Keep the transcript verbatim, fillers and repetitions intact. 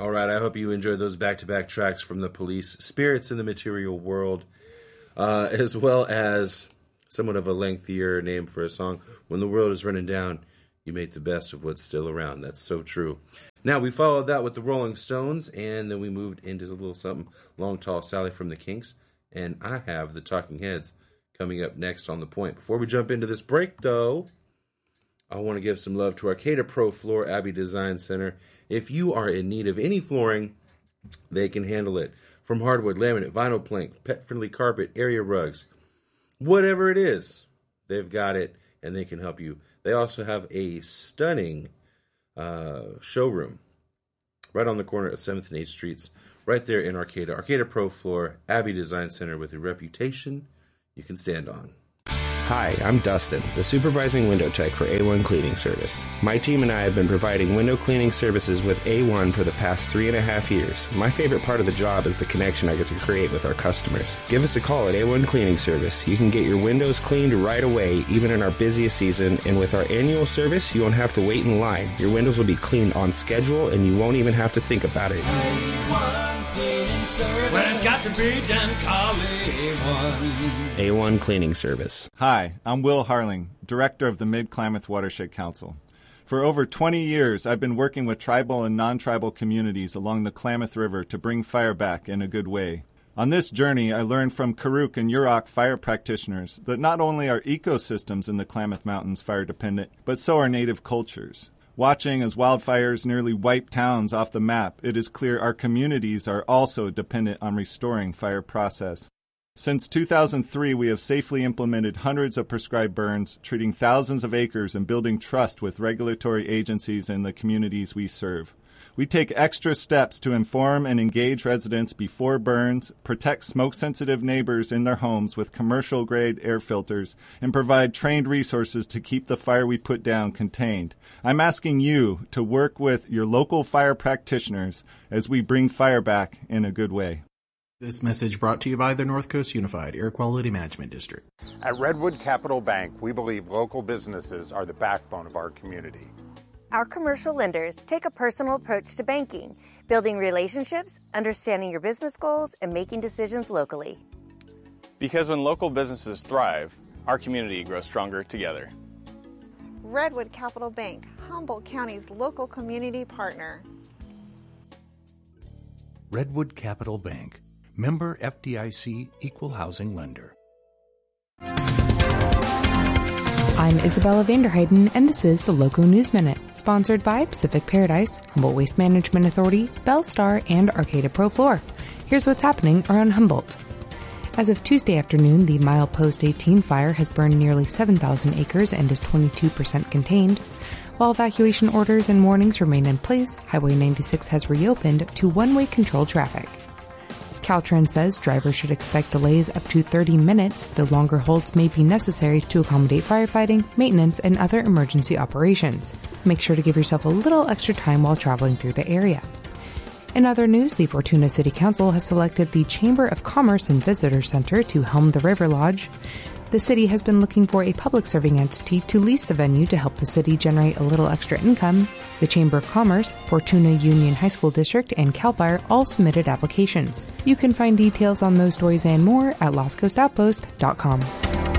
All right, I hope you enjoyed those back-to-back tracks from The Police, Spirits in the Material World, uh, as well as somewhat of a lengthier name for a song, When the World is Running Down, You Make the Best of What's Still Around. That's so true. Now, we followed that with the Rolling Stones, and then we moved into a little something, Long Tall Sally from the Kinks, and I have the Talking Heads coming up next on The Point. Before we jump into this break, though, I want to give some love to Arcata Pro Floor Abbey Design Center. If you are in need of any flooring, they can handle it. From hardwood, laminate, vinyl plank, pet-friendly carpet, area rugs, whatever it is, they've got it, and they can help you. They also have a stunning uh, showroom right on the corner of seventh and eighth Streets, right there in Arcata. Arcata Pro Floor Abbey Design Center, with a reputation you can stand on. Hi, I'm Dustin, the supervising window tech for A one Cleaning Service. My team and I have been providing window cleaning services with A one for the past three and a half years. My favorite part of the job is the connection I get to create with our customers. Give us a call at A one Cleaning Service. You can get your windows cleaned right away, even in our busiest season, and with our annual service, you won't have to wait in line. Your windows will be cleaned on schedule, and you won't even have to think about it. A one Cleaning Service. When it's got to be done, call A one. A one Cleaning Service. Hi, I'm Will Harling, Director of the Mid-Klamath Watershed Council. For over twenty years, I've been working with tribal and non-tribal communities along the Klamath River to bring fire back in a good way. On this journey, I learned from Karuk and Yurok fire practitioners that not only are ecosystems in the Klamath Mountains fire dependent, but so are native cultures. Watching as wildfires nearly wipe towns off the map, it is clear our communities are also dependent on restoring fire process. Since two thousand three, we have safely implemented hundreds of prescribed burns, treating thousands of acres and building trust with regulatory agencies and the communities we serve. We take extra steps to inform and engage residents before burns, protect smoke-sensitive neighbors in their homes with commercial-grade air filters, and provide trained resources to keep the fire we put down contained. I'm asking you to work with your local fire practitioners as we bring fire back in a good way. This message brought to you by the North Coast Unified Air Quality Management District. At Redwood Capital Bank, we believe local businesses are the backbone of our community. Our commercial lenders take a personal approach to banking, building relationships, understanding your business goals, and making decisions locally. Because when local businesses thrive, our community grows stronger together. Redwood Capital Bank, Humboldt County's local community partner. Redwood Capital Bank, member F D I C, equal housing lender. I'm Isabella Vanderheiden, and this is the Loco News Minute, sponsored by Pacific Paradise, Humboldt Waste Management Authority, Bellstar, and Arcata Pro Floor. Here's what's happening around Humboldt. As of Tuesday afternoon, the Milepost eighteen fire has burned nearly seven thousand acres and is twenty-two percent contained. While evacuation orders and warnings remain in place, Highway ninety-six has reopened to one-way control traffic. Caltrans says drivers should expect delays up to thirty minutes, though longer holds may be necessary to accommodate firefighting, maintenance, and other emergency operations. Make sure to give yourself a little extra time while traveling through the area. In other news, the Fortuna City Council has selected the Chamber of Commerce and Visitor Center to helm the River Lodge. The city has been looking for a public serving entity to lease the venue to help the city generate a little extra income. The Chamber of Commerce, Fortuna Union High School District, and CAL FIRE all submitted applications. You can find details on those stories and more at lost coast outpost dot com.